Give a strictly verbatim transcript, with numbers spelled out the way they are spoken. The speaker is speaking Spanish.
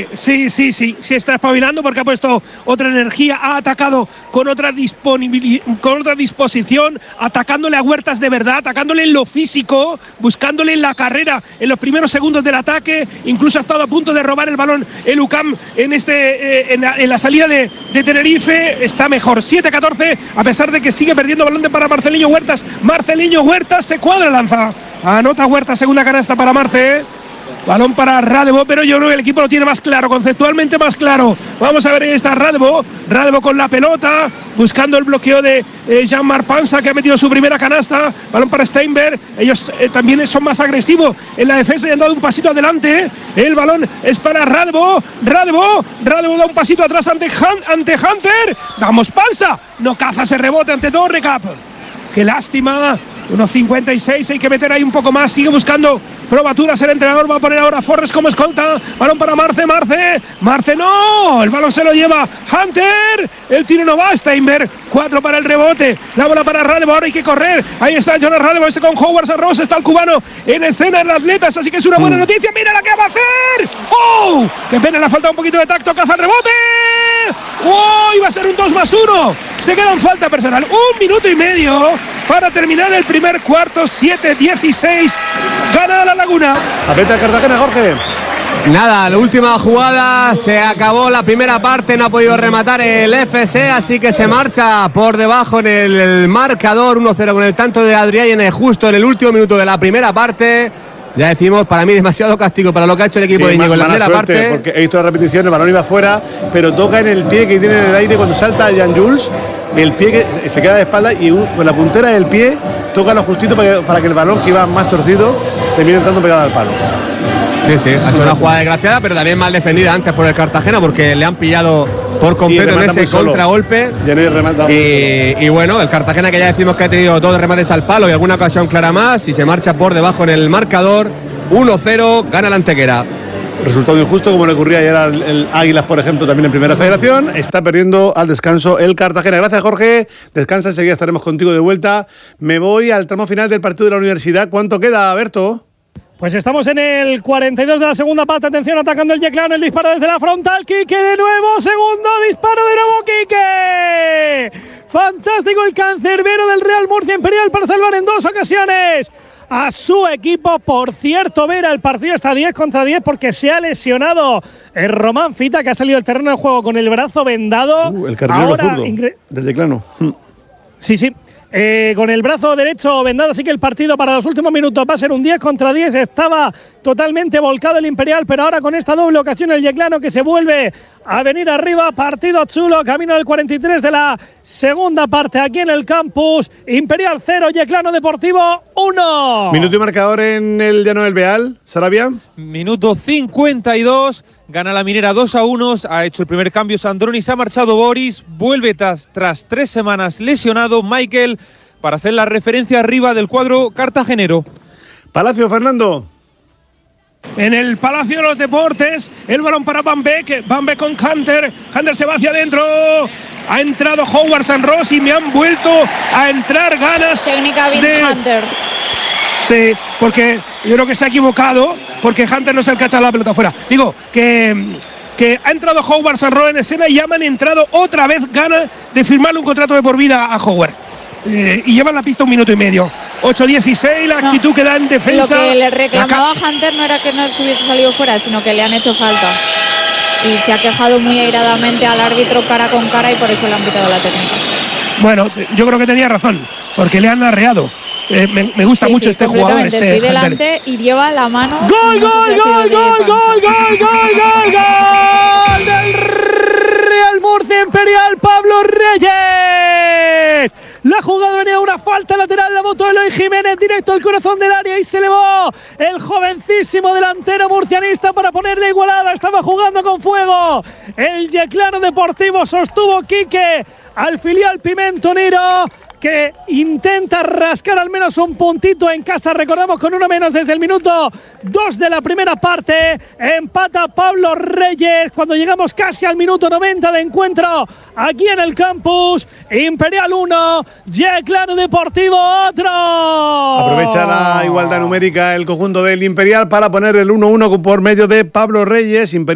sí, sí, sí, sí está espabilando porque ha puesto otra energía, ha atacado con otra disponibilidad, con otra disposición, atacándole a Huertas de verdad, atacándole en lo físico, buscándole en la carrera, en los primeros segundos del ataque, incluso ha estado a punto de robar el balón el U C A M en, este, eh, en, la, en la salida de, de Tenerife. Está mejor, siete catorce, a pesar de que sigue perdiendo balón de para Marceliño Huertas. Marceliño Huertas se cuadra, lanza, anota Huertas, segunda canasta para Marce. Balón para Radebo, pero yo creo que el equipo lo tiene más claro, conceptualmente más claro. Vamos a ver, ahí está Radebo, Radebo con la pelota, buscando el bloqueo de eh, Jean-Marc Pansa, que ha metido su primera canasta. Balón para Steinberg, ellos eh, también son más agresivos en la defensa y han dado un pasito adelante. El balón es para Radebo, Radebo, Radebo da un pasito atrás ante, Han, ante Hunter. Vamos, Pansa, no caza ese rebote ante Torrecap. Qué lástima. uno cincuenta y seis, hay que meter ahí un poco más. Sigue buscando probaturas el entrenador. Va a poner ahora a Forrest como escolta. Balón para Marce, Marce. Marce no. El balón se lo lleva Hunter. El tiro no va. Steinberg. Cuatro para el rebote. La bola para Radebo. Ahora hay que correr. Ahí está Jonas Radebo. Ese con Howard Arroz. Está el cubano en escena en atletas. Así que es una buena mm. noticia. Mira la que va a hacer. ¡Oh! Qué pena. Le ha faltado un poquito de tacto. Caza el rebote. ¡Oh! Iba a ser un dos más uno. Se queda en falta personal. Un minuto y medio para terminar el primer cuarto. Siete dieciséis. Gana la Laguna. Aprieta el Cartagena, Jorge. Nada, la última jugada, se acabó la primera parte, no ha podido rematar el F C, así que se marcha por debajo en el, el marcador uno cero con el tanto de Adrián justo en el último minuto de la primera parte. Ya decimos, para mí demasiado castigo para lo que ha hecho el equipo sí, de Íñigo en la primera suerte, parte. Porque he visto la repetición, el balón iba fuera, pero toca en el pie que tiene en el aire cuando salta Jan Jules. El pie que se queda de espalda y con la puntera del pie toca lo justito para que, para que el balón que iba más torcido termine entrando pegado al palo. Sí, sí, ha sido una jugada desgraciada, pero también mal defendida antes por el Cartagena porque le han pillado por completo en ese contragolpe. Y, y bueno, el Cartagena, que ya decimos que ha tenido dos remates al palo y alguna ocasión clara más, y se marcha por debajo en el marcador. uno cero, gana la Antequera. Resultado injusto, como le ocurría ayer al el Águilas, por ejemplo, también en Primera Federación. Está perdiendo al descanso el Cartagena. Gracias, Jorge. Descansa, enseguida estaremos contigo de vuelta. Me voy al tramo final del partido de la Universidad. ¿Cuánto queda, Berto? Pues estamos en el cuarenta y dos de la segunda parte. Atención, atacando el Yeclano, el disparo desde la frontal. Quique de nuevo, segundo disparo de nuevo, Quique. Fantástico el cancerbero del Real Murcia Imperial para salvar en dos ocasiones a su equipo. Por cierto, Vera, el partido está diez contra diez porque se ha lesionado el Román Fita, que ha salido del terreno de juego con el brazo vendado. Uh, el carrilero zurdo ingre- del Yeclano. Sí, sí. Eh, con el brazo derecho vendado, así que el partido para los últimos minutos va a ser un diez contra diez. Estaba totalmente volcado el Imperial, pero ahora con esta doble ocasión el Yeclano, que se vuelve a venir arriba. Partido chulo, camino del cuarenta y tres de la segunda parte aquí en el campus. Imperial cero, Yeclano Deportivo uno. Minuto y marcador en el Llano del Beal, Sarabia. Minuto cincuenta y dos. Gana la Minera dos a uno, ha hecho el primer cambio Sandroni, se ha marchado Boris, vuelve tras, tras tres semanas lesionado Michael para ser la referencia arriba del cuadro cartagenero. Palacio, Fernando. En el Palacio de los Deportes, el balón para Van Beek, Van Beek con Hunter, Hunter se va hacia adentro, ha entrado Howard San Ross y me han vuelto a entrar ganas. Técnica Vince de... Hunter. Sí, porque yo creo que se ha equivocado, porque Hunter no es el que ha echado la pelota fuera. Digo, que, que ha entrado Howard Sanro en escena y ya me han entrado otra vez ganas de firmarle un contrato de por vida a Howard. Eh, y llevan la pista un minuto y medio. ocho dieciséis, la no, actitud que da en defensa. Lo que le reclamaba a Hunter no era que no se hubiese salido fuera, sino que le han hecho falta. Y se ha quejado muy airadamente al árbitro cara con cara y por eso le han pitado la técnica. Bueno, yo creo que tenía razón, porque le han arreado. Eh, me, me gusta sí, mucho sí, este jugador. Este estoy delante y lleva la mano. ¡Gol, no gol, gol, gol, gol, gol, gol, gol, gol! Del Real Murcia Imperial, Pablo Reyes. La jugada venía una falta lateral, la botó Eloy Jiménez directo al corazón del área y se elevó el jovencísimo delantero murcianista para ponerle igualada. Estaba jugando con fuego. El Yeclano Deportivo sostuvo Quique al filial Pimentonero, que intenta rascar al menos un puntito en casa. Recordamos, con uno menos desde el minuto dos de la primera parte. Empata Pablo Reyes cuando llegamos casi al minuto noventa de encuentro aquí en el campus. Imperial uno, Yeclano Deportivo otro. Aprovecha la igualdad numérica el conjunto del Imperial para poner el uno uno por medio de Pablo Reyes. Imperial